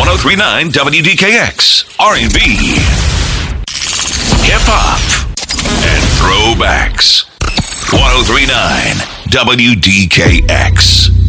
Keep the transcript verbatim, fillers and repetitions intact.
oh three point nine W D K X, R and B, hip hop, and throwbacks. one oh three point nine W D K X.